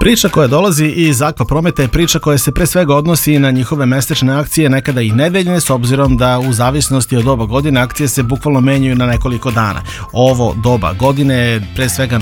Priča koja dolazi iz Aqua Prometa je priča koja se pre svega odnosi na njihove mesečne akcije, nekada i nedeljne, s obzirom da u zavisnosti od doba godine akcije se bukvalno menjaju na nekoliko dana. Ovo doba godine je pre svega